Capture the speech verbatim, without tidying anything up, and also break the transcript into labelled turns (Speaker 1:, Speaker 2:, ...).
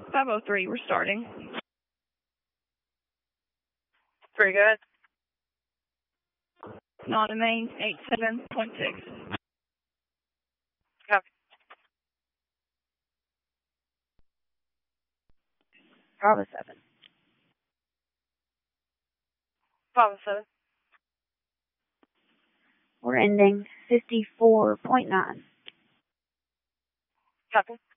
Speaker 1: five oh three, we're starting.
Speaker 2: Pretty good.
Speaker 1: Non-domain eight seven point six.
Speaker 2: Copy.
Speaker 3: Bravo seven.
Speaker 2: Bravo seven.
Speaker 3: We're ending fifty-four point nine.
Speaker 2: Copy.